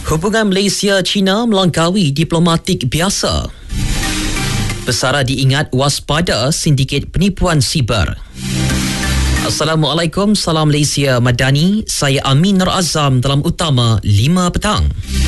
Hubungan Malaysia-China melangkaui diplomatik biasa. Pesara diingat waspada sindiket penipuan siber. Assalamualaikum, salam Malaysia Madani. Saya Amin Nur Azam dalam Utama 5 petang.